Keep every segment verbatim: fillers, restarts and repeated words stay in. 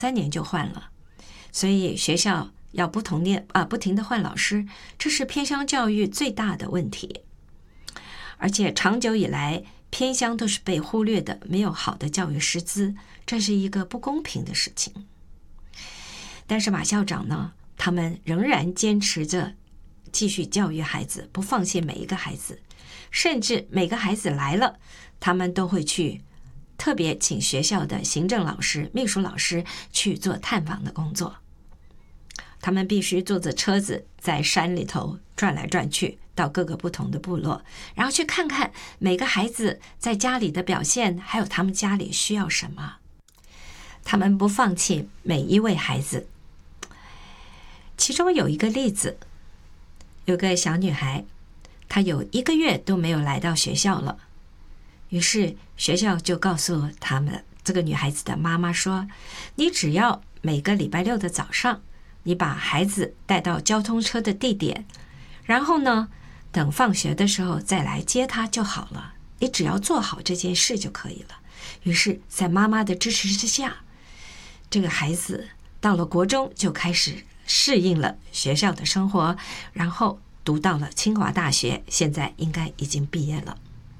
三年就换了，所以学校要不同的啊不停的换老师，这是偏乡教育最大的问题。而且长久以来，偏乡都是被忽略的，没有好的教育师资，这是一个不公平的事情。但是马校长呢，他们仍然坚持着继续教育孩子，不放弃每一个孩子，甚至每个孩子来了，他们都会去特别请学校的行政老师、秘书老师去做探访的工作。他们必须坐着车子在山里头转来转去，到各个不同的部落，然后去看看每个孩子在家里的表现，还有他们家里需要什么。他们不放弃每一位孩子。其中有一个例子，有个小女孩，她有一个月都没有来到学校了。于是学校就告诉他们这个女孩子的妈妈说，你只要每个礼拜六的早上，你把孩子带到交通车的地点，然后呢，等放学的时候再来接他就好了，你只要做好这件事就可以了。于是在妈妈的支持之下，这个孩子到了国中就开始适应了学校的生活，然后读到了清华大学，现在应该已经毕业了。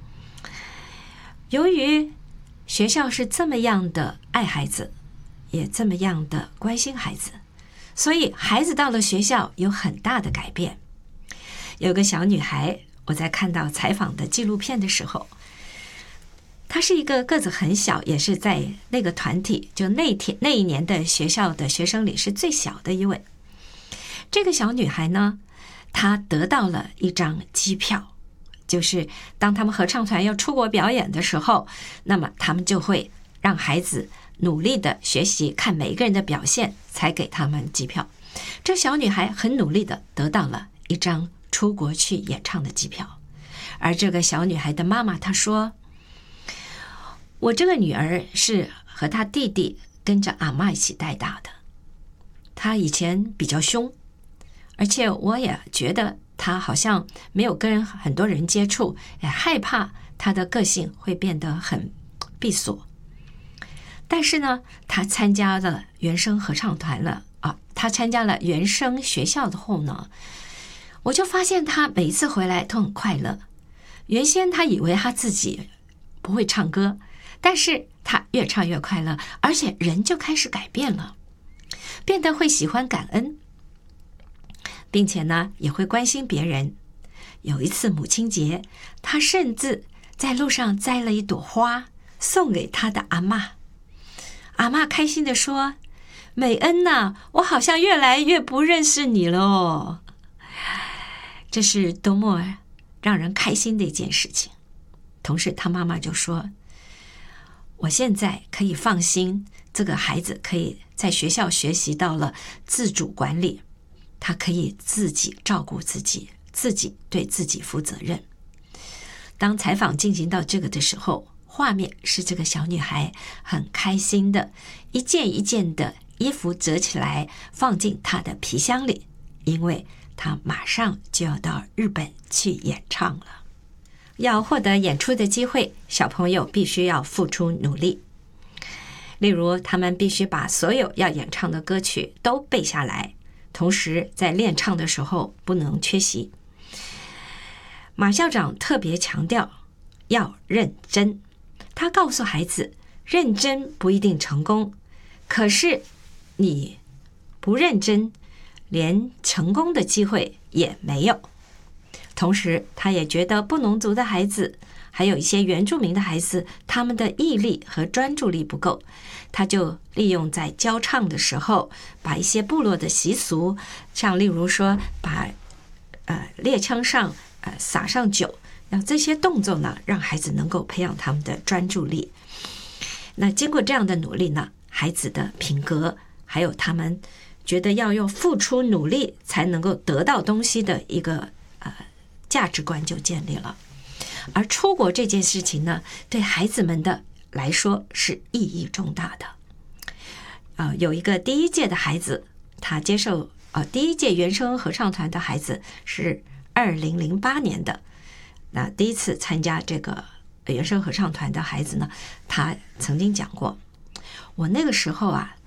由于学校是这么样的爱孩子，也这么样的关心孩子，所以孩子到了学校有很大的改变。有个小女孩，我在看到采访的纪录片的时候，她是一个个子很小，也是在那个团体就那天那一年的学校的学生里是最小的一位。这个小女孩呢，她得到了一张机票，就是当他们合唱团要出国表演的时候，那么他们就会让孩子努力的学习，看每个人的表现才给他们机票。这小女孩很努力的得到了一张出国去演唱的机票。而这个小女孩的妈妈她说，我这个女儿是和她弟弟跟着阿嬷一起带大的，她以前比较凶，而且我也觉得她好像没有跟很多人接触，也害怕她的个性会变得很闭锁。但是呢，她参加了原声合唱团了啊，她参加了原声学校的后呢，我就发现她每一次回来都很快乐。原先她以为她自己不会唱歌，但是她越唱越快乐，而且人就开始改变了，变得会喜欢感恩，并且呢也会关心别人。有一次母亲节，她甚至在路上摘了一朵花送给她的阿嬷。阿嬷开心地说，美恩呐，我好像越来越不认识你了哦。这是多么让人开心的一件事情。同时他妈妈就说，我现在可以放心，这个孩子可以在学校学习到了自主管理，他可以自己照顾自己，自己对自己负责任。当采访进行到这个的时候，画面是这个小女孩很开心的一件一件的衣服折起来放进她的皮箱里，因为她马上就要到日本去演唱了。要获得演出的机会，小朋友必须要付出努力。例如他们必须把所有要演唱的歌曲都背下来，同时在练唱的时候不能缺席。马校长特别强调要认真，他告诉孩子，认真不一定成功，可是你不认真，连成功的机会也没有。同时他也觉得布农族的孩子还有一些原住民的孩子，他们的毅力和专注力不够，他就利用在教唱的时候，把一些部落的习俗，像例如说把呃猎枪上呃撒上酒，让这些动作呢，让孩子能够培养他们的专注力。那经过这样的努力呢，孩子的品格，还有他们觉得要用付出努力才能够得到东西的一个呃价值观就建立了。而出国这件事情呢，对孩子们的来说是意义重大的。呃，有一个第一届的孩子，他接受呃第一届原声合唱团的孩子是二零零八年的。那第一次参加这个原声合唱团的孩子呢，他曾经讲过，我那个时候啊，